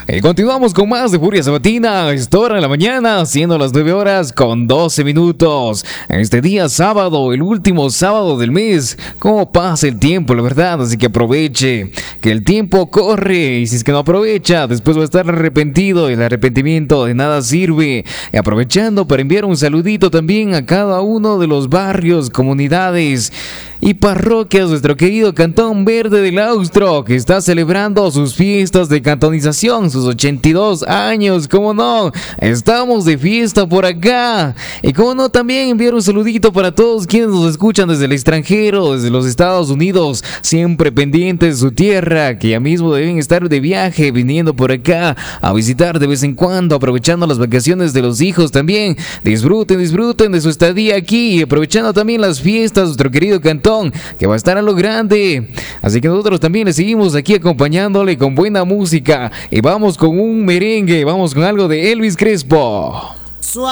Y continuamos con más de Furia Sabatina. Esta hora de la mañana, siendo las 9 horas con 12 minutos. Este día sábado, el último sábado del mes. ¿Cómo pasa el tiempo, la verdad? Así que aproveche, que el tiempo corre. Y si es que no aprovecha, después va a estar arrepentido. Y el arrepentimiento de nada sirve. Y aprovechando para enviar un saludito también a cada uno de los barrios, comunidades y parroquias de nuestro querido Cantón Verde del Austro, que está celebrando sus fiestas de cantonización, sus 82 años. ¿Cómo no? Estamos de fiesta por acá. Y cómo no, también enviar un saludito para todos quienes nos escuchan desde el extranjero, desde los Estados Unidos, siempre pendientes de su tierra, que ya mismo deben estar de viaje, viniendo por acá a visitar de vez en cuando, aprovechando las vacaciones de los hijos también. Disfruten de su estadía aquí y aprovechando también las fiestas de nuestro querido Cantón, que va a estar a lo grande. Así que nosotros también le seguimos aquí acompañándole con buena música. Y vamos con un merengue, vamos con algo de Elvis Crespo.